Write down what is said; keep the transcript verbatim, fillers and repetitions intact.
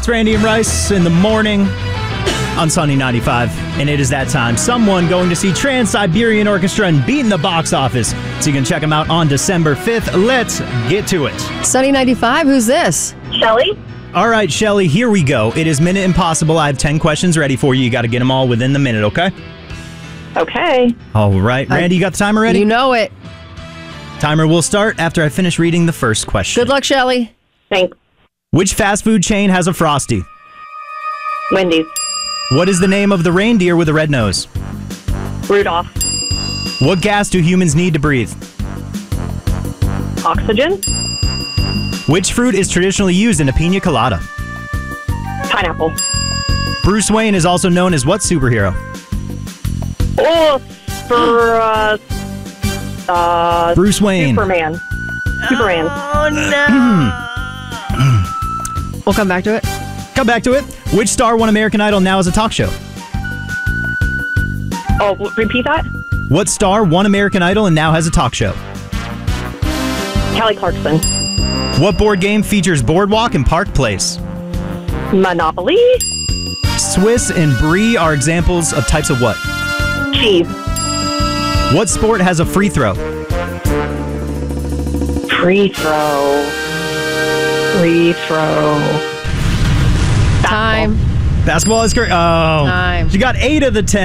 It's Randy and Rice in the morning on Sunny ninety-five, and it is that time. Someone going to see Trans-Siberian Orchestra and beat in the box office. So you can check them out on December fifth. Let's get to it. Sunny ninety-five, who's this? Shelly? All right, Shelly, here we go. It is Minute Impossible. I have ten questions ready for you. You got to get them all within the minute, okay? Okay. All right. Randy, you got the timer ready? You know it. Timer will start after I finish reading the first question. Good luck, Shelly. Thanks. Which fast food chain has a Frosty? Wendy's. What is the name of the reindeer with a red nose? Rudolph. What gas do humans need to breathe? Oxygen. Which fruit is traditionally used in a pina colada? Pineapple. Bruce Wayne is also known as what superhero? Oh, for, uh, uh, Bruce Wayne. Superman. Superman. We'll come back to it. Come back to it. Which star won American Idol now as a talk show? Oh, w- repeat that? What star won American Idol and now has a talk show? Kelly Clarkson. What board game features Boardwalk and Park Place? Monopoly. Swiss and Brie are examples of types of what? Cheese. What sport has a free throw? Free throw. Free throw. Time. Basketball is correct. Oh. Time. You got eight of the ten.